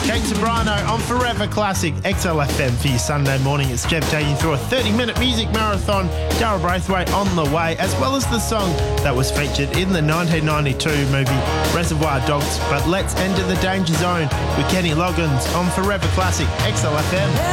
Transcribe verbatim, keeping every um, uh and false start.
Kate Sobrano on Forever Classic X L F M for your Sunday morning. It's Jeff taking you through a thirty-minute music marathon. Daryl Braithwaite on the way, as well as the song that was featured in the nineteen ninety-two movie Reservoir Dogs. But let's enter the danger zone with Kenny Loggins on Forever Classic X L F M.